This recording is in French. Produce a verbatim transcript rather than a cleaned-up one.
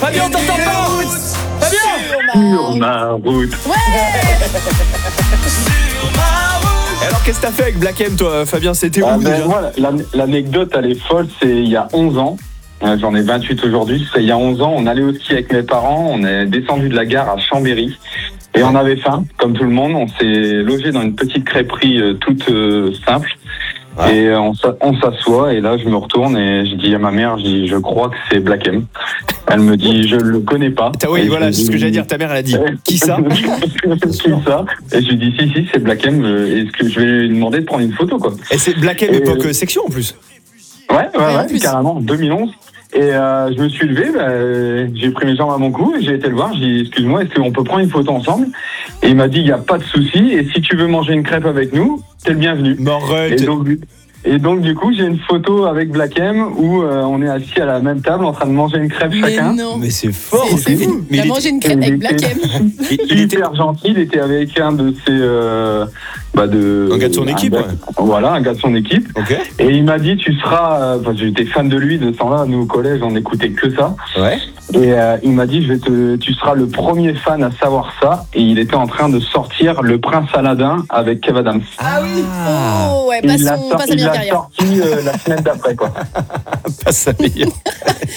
Fabien, on t'entend pas. Fabien. Sur ma route. Alors, qu'est-ce que t'as fait avec Black M, toi, Fabien? C'était où Ah ben, déjà? voilà, l'an- l'anecdote, elle est folle. C'est il y a onze ans. Euh, J'en ai vingt-huit aujourd'hui. C'est il y a onze ans. On allait au ski avec mes parents. On est descendu de la gare à Chambéry. Et on avait faim, comme tout le monde. On s'est logé dans une petite crêperie euh, toute euh, simple. Ouais. Et euh, on s'a- on s'assoit. Et là, je me retourne et je dis à ma mère, je dis, je crois que c'est Black M. Elle me dit, je le connais pas. T'as- Oui, Et voilà, je c'est ce que dis- j'allais dire. Ta mère, elle a dit. Qui ça? Qui ça? Et je lui dis, si, si, c'est Black M. euh, Est-ce que je vais lui demander de prendre une photo, quoi? Et c'est Black M Et- époque euh, section en plus. Ouais, ouais, Ouais, en ouais, plus. carrément, deux mille onze. Et euh, je me suis levé, bah, j'ai pris mes jambes à mon cou, et j'ai été le voir, j'ai dit, excuse-moi, est-ce qu'on peut prendre une photo ensemble? Et il m'a dit, il n'y a pas de souci, et si tu veux manger une crêpe avec nous, t'es le bienvenu. Et Morel. donc, et donc du coup, j'ai une photo avec Black M où euh, on est assis à la même table en train de manger une crêpe Mais chacun. non. Mais c'est fort. C'est c'est fou. Mais T'as il mangé une crêpe il avec était- Black M. était- il était Hyper gentil, il était avec un de ses... Euh, bah de, Un gars de son équipe, gars- ouais. Voilà, un gars de son équipe. Ok. Et il m'a dit, tu seras... euh, Enfin, j'étais fan de lui de ce temps-là, nous au collège, on n'écoutait que ça. Ouais. Et euh, il m'a dit, je vais te, tu seras le premier fan à savoir ça. Et il était en train de sortir Le Prince Aladdin avec Kev Adams. Ah oui. Ah. Oh ouais, Et pas il l'a son- sor- pas sa il meilleure l'a carrière. sorti euh, la semaine d'après, quoi. Pas ça meilleur.